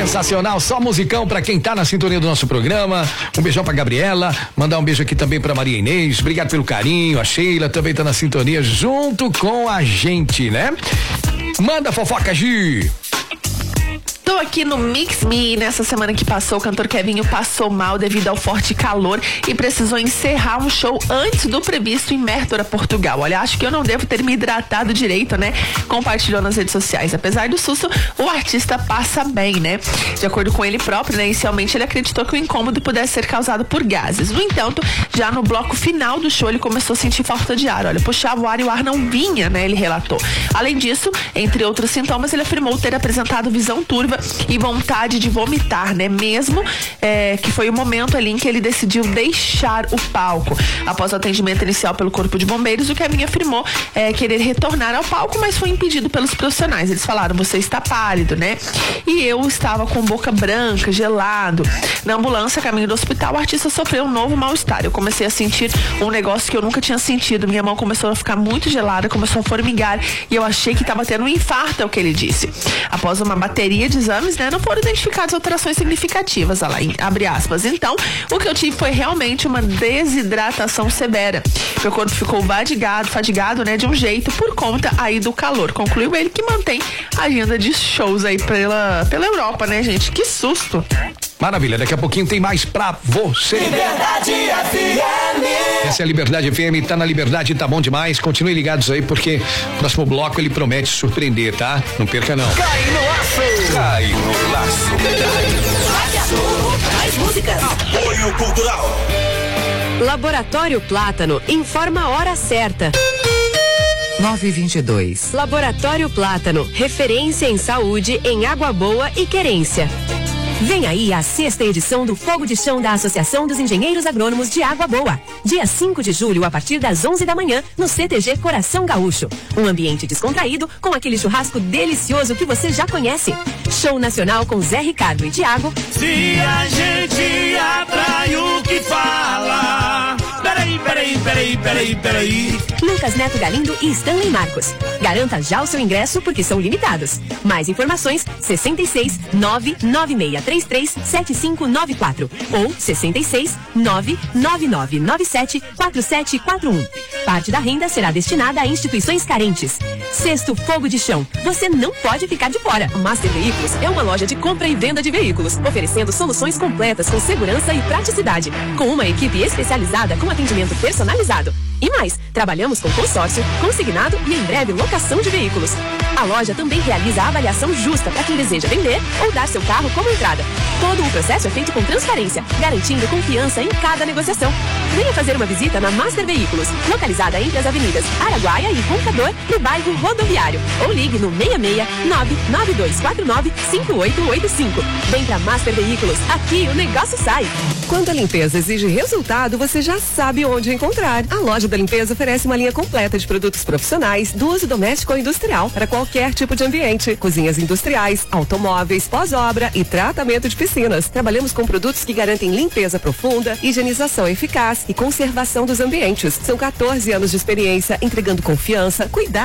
Sensacional, só musicão pra quem tá na sintonia do nosso programa. Um beijão pra Gabriela, mandar um beijo aqui também pra Maria Inês, obrigado pelo carinho, a Sheila também tá na sintonia junto com a gente, né? Manda fofoca, Gi! Tô aqui no Mix Me. Nessa semana que passou, o cantor Kevinho passou mal devido ao forte calor e precisou encerrar um show antes do previsto em Mértora, Portugal. Olha, acho que eu não devo ter me hidratado direito, né? Compartilhou nas redes sociais. Apesar do susto, o artista passa bem, né? De acordo com ele próprio, né? Inicialmente ele acreditou que o incômodo pudesse ser causado por gases. No entanto, já no bloco final do show, ele começou a sentir falta de ar. Olha, puxava o ar e o ar não vinha, né? Ele relatou. Além disso, entre outros sintomas, ele afirmou ter apresentado visão turva e vontade de vomitar, né? Mesmo que foi o momento ali em que ele decidiu deixar o palco. Após o atendimento inicial pelo Corpo de Bombeiros, o Kevin afirmou querer retornar ao palco, mas foi impedido pelos profissionais. Eles falaram, você está pálido, né? E eu estava com boca branca, gelado. Na ambulância, a caminho do hospital, o artista sofreu um novo mal-estar. Eu comecei a sentir um negócio que eu nunca tinha sentido. Minha mão começou a ficar muito gelada, começou a formigar e eu achei que estava tendo um infarto, é o que ele disse. Após uma bateria de exames, né, não foram identificadas alterações significativas, olha lá, abre aspas. Então, o que eu tive foi realmente uma desidratação severa. Meu corpo ficou fadigado, né, de um jeito por conta aí do calor. Concluiu ele que mantém a agenda de shows aí pela Europa, né, gente? Que susto! Maravilha, daqui a pouquinho tem mais pra você. Liberdade FM. Essa é a Liberdade FM, tá na Liberdade, tá bom demais. Continuem ligados aí, porque o próximo bloco ele promete surpreender, tá? Não perca não. Cai no laço. Cai no laço. Mais músicas. Apoio cultural. Laboratório Plátano informa a hora certa. 9h22. Laboratório Plátano, referência em saúde em Água Boa e Querência. Vem aí a 6ª edição do Fogo de Chão da Associação dos Engenheiros Agrônomos de Água Boa. Dia 5 de julho, a partir das 11 da manhã, no CTG Coração Gaúcho. Um ambiente descontraído, com aquele churrasco delicioso que você já conhece. Show nacional com Zé Ricardo e Thiago. Se a gente atrai o que fala. Peraí. Lucas Neto Galindo e Stanley Marcos. Garanta já o seu ingresso porque são limitados. Mais informações 66 99633 7594 ou 66 99997 4741. Parte da renda será destinada a instituições carentes. 6º Fogo de Chão. Você não pode ficar de fora. Master Veículos é uma loja de compra e venda de veículos, oferecendo soluções completas com segurança e praticidade, com uma equipe especializada com atendimento personalizado. E mais, trabalhamos com consórcio, consignado e em breve locação de veículos. A loja também realiza a avaliação justa para quem deseja vender ou dar seu carro como entrada. Todo o processo é feito com transparência, garantindo confiança em cada negociação. Venha fazer uma visita na Master Veículos, localizada entre as avenidas Araguaia e Roncador, no bairro Rodoviário. Ou ligue no 66 99249 5885. Vem pra Master Veículos, aqui o negócio sai. Quando a limpeza exige resultado, você já sabe onde encontrar. A loja da limpeza oferece uma linha completa de produtos profissionais do uso doméstico ou industrial para qualquer tipo de ambiente. Cozinhas industriais, automóveis, pós-obra e tratamento de piscinas. Trabalhamos com produtos que garantem limpeza profunda, higienização eficaz e conservação dos ambientes. São 14 anos de experiência entregando confiança, cuidado